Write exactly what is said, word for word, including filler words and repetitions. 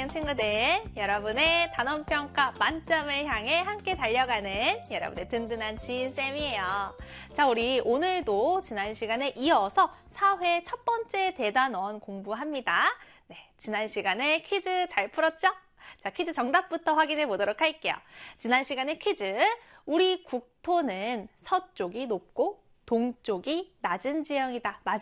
사랑하는 친구들, 여러분의 단원평가 만점을 향해 함께 달려가는 여러분의 든든한 지인쌤이에요. 자, 우리 오늘도 지난 시간에 이어서 사 회 첫 번째 대단원 공부합니다. 네, 지난 시간에 퀴즈 잘 풀었죠? 자, 퀴즈 정답부터 확인해 보도록 할게요. 지난 시간에 퀴즈, 우리 국토는 서쪽이 높고 동쪽이 낮은 지형이다. 맞아요?